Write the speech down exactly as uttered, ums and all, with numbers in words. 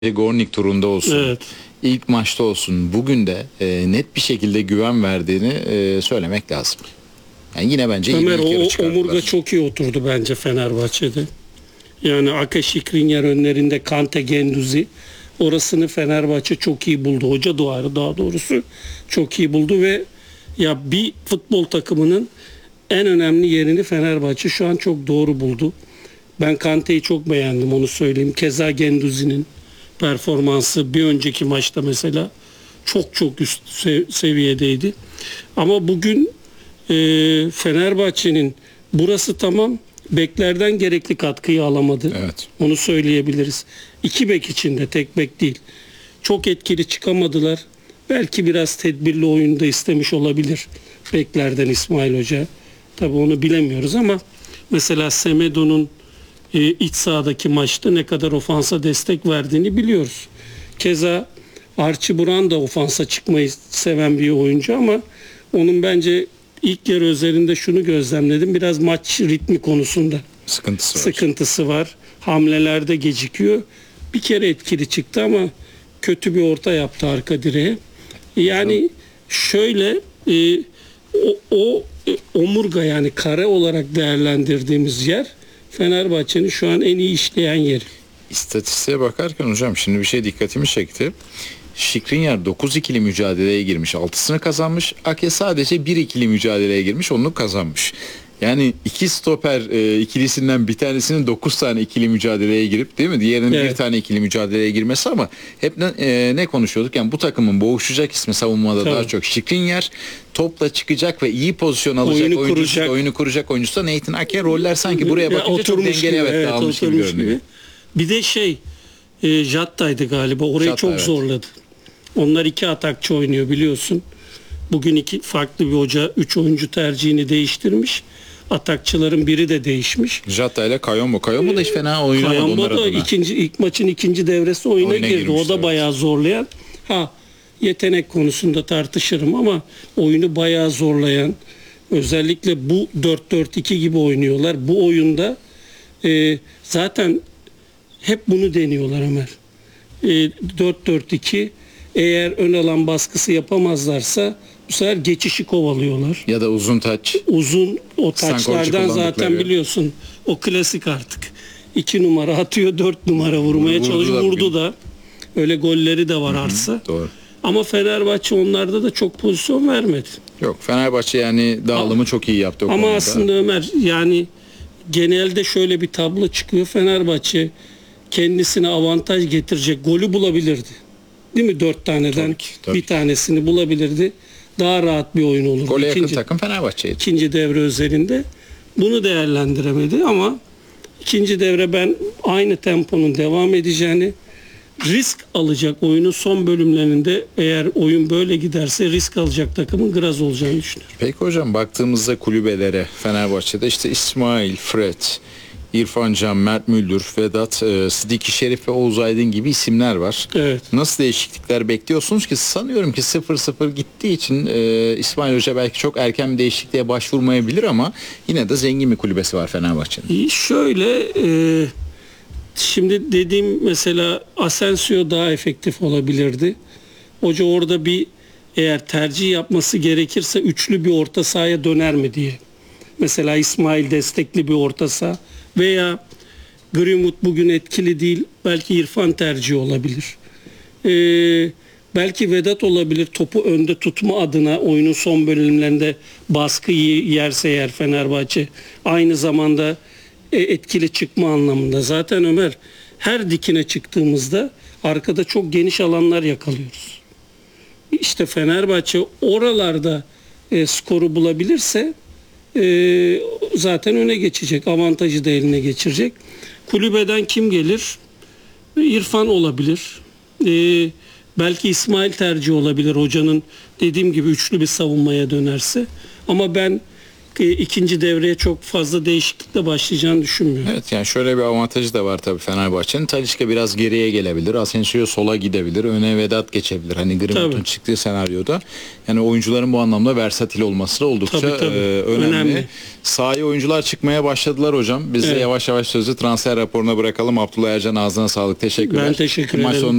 Gornik turunda olsun, Evet. ilk maçta olsun, bugün de e, net bir şekilde güven verdiğini e, söylemek lazım. Yani yine bence iyi bir Ömer, ilk yarı o çıkardılar. omurga çok iyi oturdu bence Fenerbahçe'de. Yani Ake Şikrinyar önlerinde Kante Genduzi. Orasını Fenerbahçe çok iyi buldu. Hoca duvarı daha doğrusu çok iyi buldu ve ya bir futbol takımının en önemli yerini Fenerbahçe şu an çok doğru buldu. Ben Kante'yi çok beğendim, onu söyleyeyim. Keza Genduzi'nin performansı bir önceki maçta mesela çok çok üst sev- seviyedeydi. Ama bugün e, Fenerbahçe'nin burası tamam, beklerden gerekli katkıyı alamadı. Evet. Onu söyleyebiliriz. İki bek içinde, tek bek değil. Çok etkili çıkamadılar. Belki biraz tedbirli oyunda istemiş olabilir beklerden İsmail Hoca. Tabii onu bilemiyoruz ama mesela Semedo'nun e, iç sahadaki maçta ne kadar ofansa destek verdiğini biliyoruz. Keza Archie Buran da ofansa çıkmayı seven bir oyuncu ama onun bence ilk yarı özelinde şunu gözlemledim. Biraz maç ritmi konusunda Sıkıntısı var. sıkıntısı var. Hamlelerde gecikiyor. Bir kere etkili çıktı ama kötü bir orta yaptı arka direğe. Yani şöyle e, o, o e, omurga, yani kare olarak değerlendirdiğimiz yer Fenerbahçe'nin şu an en iyi işleyen yeri. İstatistiğe bakarken hocam şimdi bir şey dikkatimi çekti. Şikrinyar dokuz ikili mücadeleye girmiş, altısını kazanmış. Ake sadece bir ikili mücadeleye girmiş, onu kazanmış. Yani iki stoper e, ikilisinden bir tanesinin dokuz tane ikili mücadeleye girip, değil mi? Diğerinin Evet. bir tane ikili mücadeleye girmesi, ama hep ne, e, ne konuşuyorduk? Yani bu takımın boğuşacak ismi savunmada Tabii. daha çok Şikrinyar, topla çıkacak ve iyi pozisyon alacak Oyunu oyuncusu, kuracak. oyunu kuracak oyuncusu da Nathan Ake. Roller sanki buraya Ya bakınca çok oturmuş dengeli, gibi, evet, dağılmış gibi oturmuş görünüyor. Bir de şey e, Jatta'ydı galiba. Orayı Jatta, çok evet. zorladı. Onlar iki atakçı oynuyor biliyorsun. Bugün iki farklı bir hoca üç oyuncu tercihini değiştirmiş. Atakçıların biri de değişmiş. Jatta ile Kayombo. Kayombo da hiç fena oynamadı Kayamba onlar da adına. ikinci ilk maçın ikinci devresi oyuna, Oyuna girdi. O girmişti, da evet. bayağı zorlayan. Ha, yetenek konusunda tartışırım ama oyunu bayağı zorlayan, özellikle bu dört dört iki gibi oynuyorlar. Bu oyunda e, zaten hep bunu deniyorlar Ömer. E, dört dört iki, eğer ön alan baskısı yapamazlarsa bu sefer geçişi kovalıyorlar. Ya da uzun taç. Uzun o Stankovic taçlardan zaten kullandıkları. biliyorsun, o klasik artık. iki numara atıyor, dört numara vurmaya Vurdu çalışıyor. da Vurdu bugün. da. Öyle golleri de var artsa. Doğru. Ama Fenerbahçe onlarda da çok pozisyon vermedi. Yok, Fenerbahçe yani dağılımı çok iyi yaptı o Ama konuda. aslında Ömer, yani genelde şöyle bir tablo çıkıyor. Fenerbahçe kendisine avantaj getirecek golü bulabilirdi. Değil mi? Dört taneden Tabii ki, tabii bir ki. tanesini bulabilirdi. Daha rahat bir oyun olurdu. Gole yakın İkinci- takım Fenerbahçe'ydi. ikinci devre özelinde bunu değerlendiremedi ama ikinci devre ben aynı temponun devam edeceğini, risk alacak oyunun son bölümlerinde, eğer oyun böyle giderse risk alacak takımın Graz olacağını düşünüyorum. Peki hocam, baktığımızda kulübelere Fenerbahçe'de işte İsmail, Fred, İrfan Can, Mert Müldür, Vedat, e, Sidiki Şerif ve Oğuz Aydın gibi isimler var. Evet. Nasıl değişiklikler bekliyorsunuz ki? Sanıyorum ki sıfır sıfır gittiği için e, İsmail Hoca belki çok erken bir değişikliğe başvurmayabilir ama yine de zengin bir kulübesi var Fenerbahçe'nin. İyi, şöyle e, şimdi dediğim mesela Asensio daha efektif olabilirdi. Hoca orada bir, eğer tercih yapması gerekirse üçlü bir orta sahaya döner mi diye. Mesela İsmail destekli bir orta saha veya Greenwood bugün etkili değil, belki İrfan tercihi olabilir. Ee, belki Vedat olabilir, topu önde tutma adına oyunun son bölümlerinde baskı yerse eğer Fenerbahçe, aynı zamanda e, etkili çıkma anlamında. Zaten Ömer, her dikine çıktığımızda arkada çok geniş alanlar yakalıyoruz. İşte Fenerbahçe oralarda e, skoru bulabilirse e, zaten öne geçecek. Avantajı da eline geçirecek. Kulübeden kim gelir? İrfan olabilir. E, belki İsmail tercih olabilir. Hocanın dediğim gibi üçlü bir savunmaya dönerse. Ama ben e, ikinci devreye çok fazla değişiklikle başlayacağını düşünmüyorum. Evet, yani şöyle bir avantajı da var tabii Fenerbahçe'nin. Talisca biraz geriye gelebilir. Asensio sola gidebilir. Öne Vedat geçebilir. Hani Greenwood'un Tabii. çıktığı senaryoda. Yani oyuncuların bu anlamda versatil olması da oldukça Tabii, tabii. e, önemli. Önemli. Sahaya oyuncular çıkmaya başladılar hocam. Biz de Evet. yavaş yavaş sözü transfer raporuna bırakalım. Abdullah Ercan, ağzına sağlık. Teşekkürler. Ben teşekkür Maç ederim. sonunda